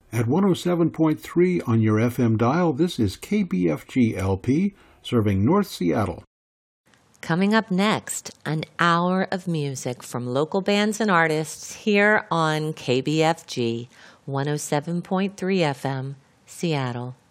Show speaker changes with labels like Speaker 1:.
Speaker 1: At 107.3 on your FM dial, this is KBFG LP, serving North Seattle.
Speaker 2: Coming up next, an hour of music from local bands and artists here on KBFG 107.3 FM, Seattle.